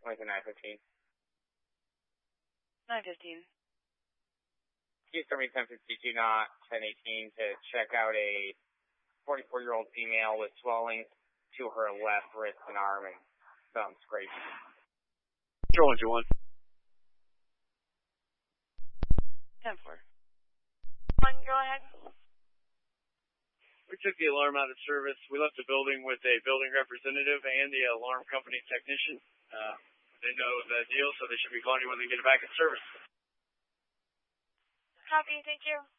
915. 915. Houston 1052 knot 1018 to check out a 44-year-old female with swelling to her left wrist and arm and thumb scraping. Control 121. 10-4. 1, go ahead. We took the alarm out of service. We left the building with a building representative and the alarm company technician. They know the deal, so they should be calling you when they get it back in service. Copy, thank you.